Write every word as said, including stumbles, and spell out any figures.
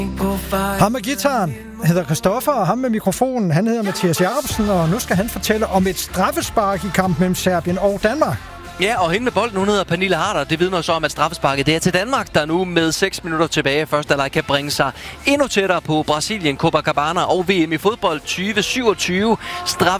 Ham med gitaren hedder Christoffer, og ham med mikrofonen, han hedder Mathias Jacobsen, og nu skal han fortælle om et straffespark i kampen mellem Serbien og Danmark. Ja, og hende med bolden, hun hedder Pernille Harder. Det vidner så om, at straffesparket det er til Danmark, der nu med seks minutter tilbage første halvleg kan bringe sig endnu tættere på Brasilien, Copacabana og V M i fodbold tyve syvogtyve. Straffe